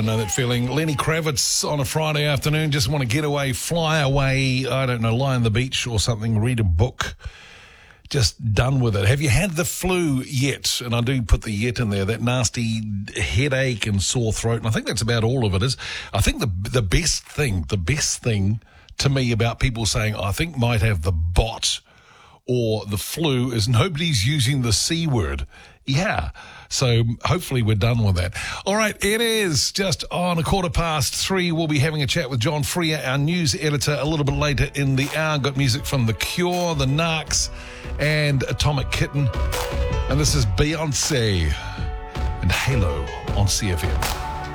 I know that feeling. Lenny Kravitz on a Friday afternoon, just want to get away, fly away, I don't know, lie on the beach or something, read a book. Just done with it. Have you had the flu yet? And I do put the yet in there, that nasty headache and sore throat. And I think that's about all of it is. I think the best thing to me about people saying, I think might have the bot or the flu is nobody's using the C word. Yeah. So hopefully we're done with that. All right. It is just on 3:15. We'll be having a chat with John Freer, our news editor, a little bit later in the hour. Got music from The Cure, The Narcs, and Atomic Kitten. And this is Beyonce and Halo on CFM.